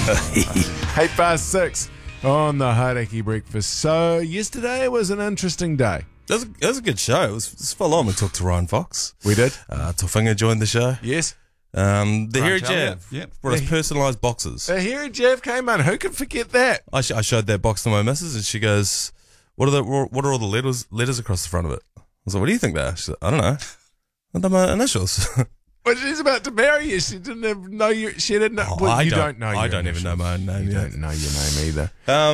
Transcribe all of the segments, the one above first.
8:06 on the Hauraki Breakfast. So yesterday was an interesting day. That was a good show. It was full on. We talked to Ryan Fox. We did. Tofinga joined the show. Yes. The Hairy Jav brought us personalised boxes. The Hairy Jav came on. Who can forget that? I showed that box to my missus, and she goes, "What are all the letters across the front of it?" I was like, "What do you think they are?" She said, "I don't know. They're my initials." Well, she's about to marry you. She didn't even know you. She didn't know. Well, you don't know. I don't even know my own name. You don't know your name either.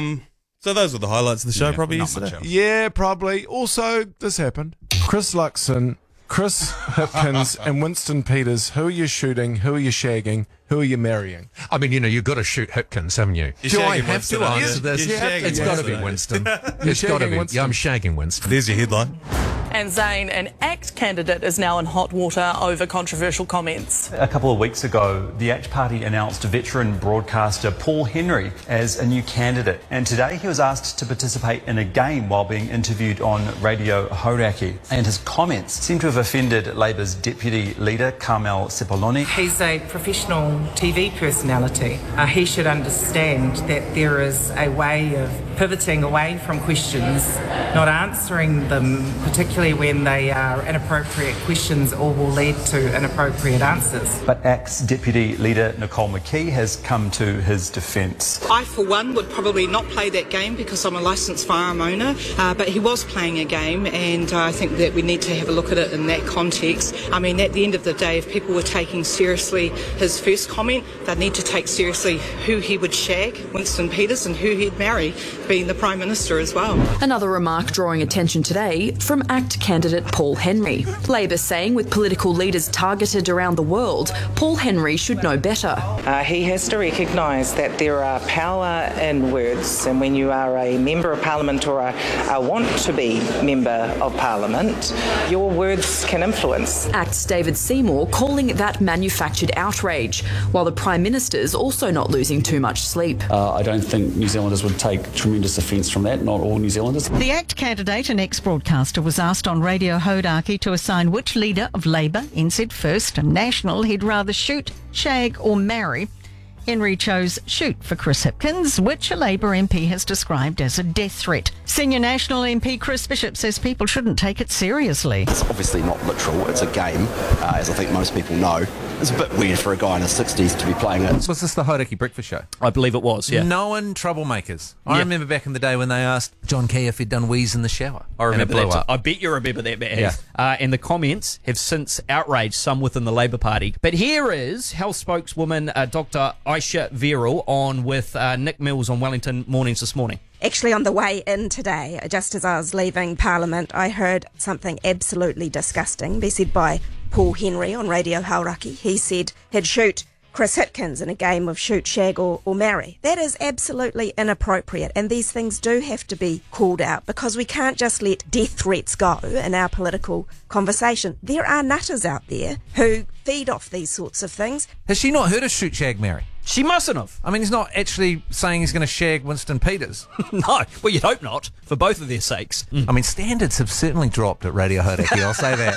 So those were the highlights of the show, probably yesterday. Yeah, probably. Also, this happened. Chris Luxon, Chris Hipkins, and Winston Peters. Who are you shooting? Who are you shagging? Who are you marrying? I mean, you've got to shoot Hipkins, haven't you? You're Do I shagging have Winston, to aren't answer you? this? You're shagging It's got to be Winston. Winston. It's got to be. Winston. Yeah, I'm shagging Winston. There's your headline. And Zane, an ACT candidate, is now in hot water over controversial comments. A couple of weeks ago, the ACT Party announced veteran broadcaster Paul Henry as a new candidate. And today he was asked to participate in a game while being interviewed on Radio Hauraki. And his comments seem to have offended Labour's deputy leader, Carmel Sepuloni. He's a professional TV personality. He should understand that there is a way of pivoting away from questions, not answering them, particularly when they are inappropriate questions or will lead to inappropriate answers. But ACT's deputy leader, Nicole McKee, has come to his defence. I, for one, would probably not play that game because I'm a licensed firearm owner, but he was playing a game, and I think that we need to have a look at it in that context. I mean, at the end of the day, if people were taking seriously his first comment, they'd need to take seriously who he would shag, Winston Peters, and who he'd marry, being the Prime Minister as well. Another remark drawing attention today from ACT candidate Paul Henry. Labor saying with political leaders targeted around the world, Paul Henry should know better. He has to recognise that there are power in words, and when you are a Member of Parliament or a want to be Member of Parliament, your words can influence. ACT's David Seymour calling that manufactured outrage, while the Prime Minister's also not losing too much sleep. I don't think New Zealanders would take tremendous offence from that, not all New Zealanders. The ACT candidate and ex-broadcaster was asked on Radio Hauraki to assign which leader of Labour, NZ First and National, he'd rather shoot, shag or marry. Henry chose shoot for Chris Hipkins, which a Labour MP has described as a death threat. Senior National MP Chris Bishop says people shouldn't take it seriously. It's obviously not literal, it's a game, as I think most people know. It's a bit weird for a guy in his 60s to be playing it. Was this the Hauraki Breakfast Show? I believe it was, yeah. Knowing troublemakers. I remember back in the day when they asked John Key if he'd done wheeze in the shower. I remember and it blew that. up. I bet you remember that, Matt. Yeah. And the comments have since outraged some within the Labour Party. But here is health spokeswoman Dr. Aisha Verrill on with Nick Mills on Wellington Mornings this morning. Actually, on the way in today, just as I was leaving Parliament, I heard something absolutely disgusting be said by Paul Henry on Radio Hauraki. He said he'd shoot Chris Hipkins in a game of shoot, shag or marry. That is absolutely inappropriate, and these things do have to be called out because we can't just let death threats go in our political conversation. There are nutters out there who feed off these sorts of things. Has she not heard of shoot, shag, marry? She mustn't have. I mean, he's not actually saying he's going to shag Winston Peters. No, well, you'd hope not, for both of their sakes. I mean, standards have certainly dropped at Radio Hauraki, I'll say that.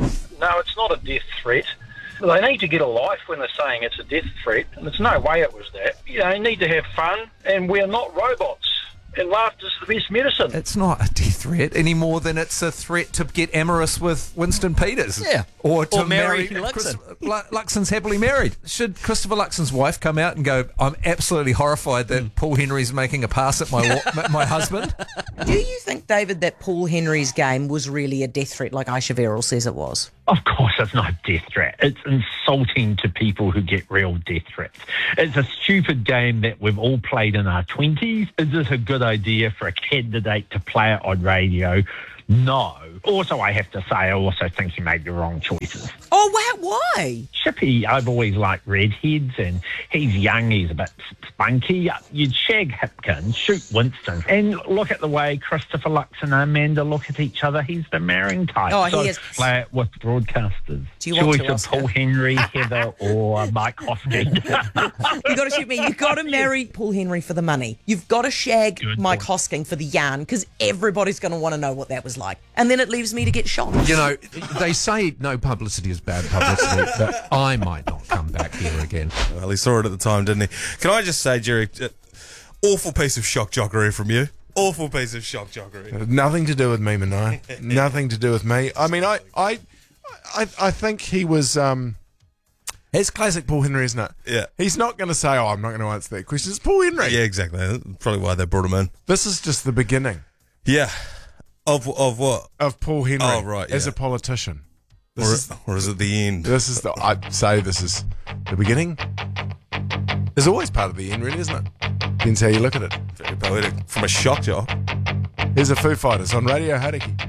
No, it's not a death threat. They need to get a life when they're saying it's a death threat, and there's no way it was that. You need to have fun, and we're not robots. And laughter's the best medicine. It's not a death threat any more than it's a threat to get amorous with Winston Peters. Yeah. Or to marry Luxon. Luxon's happily married. Should Christopher Luxon's wife come out and go, I'm absolutely horrified that Paul Henry's making a pass at my husband? Do you think, David, that Paul Henry's game was really a death threat like Aisha Verrill says it was? Of course it's not a death threat. It's insulting to people who get real death threats. It's a stupid game that we've all played in our 20s. Is this a good idea for a candidate to play it on radio? No. Also, I have to say, I also think he made the wrong choices. Oh, why? Chippy, I've always liked redheads, and he's young, he's a bit spunky. You'd shag Hipkins, shoot Winston, and look at the way Christopher Luxon and Amanda look at each other. He's the marrying type. Oh, he is. Play it with broadcasters. Do you want Choice to, of Paul Henry, Heather, or Mike Hosking. You got to shoot me. You've got to marry Paul Henry for the money. You've got to shag Mike Hosking for the yarn, because everybody's going to want to know what that was like. And then it leaves me to get shocked. You know, they say no publicity is bad publicity, but I might not come back here again. Well, he saw it at the time, didn't he? Can I just say, Jerry, awful piece of shock jockery from you. Awful piece of shock jockery. Nothing to do with me, Manai. Nothing to do with me. I mean, I think he was. It's classic Paul Henry, isn't it? Yeah. He's not going to say, "Oh, I'm not going to answer that question." It's Paul Henry. Yeah, exactly. That's probably why they brought him in. This is just the beginning. Yeah. Of what? Of Paul Henry. Oh, right. As yeah. a politician. Or is it the end? I'd say this is the beginning. There's always part of the end, really, isn't it? Depends how you look at it. Very poetic. From a shock jock. Here's the Foo Fighters on Radio Hauraki.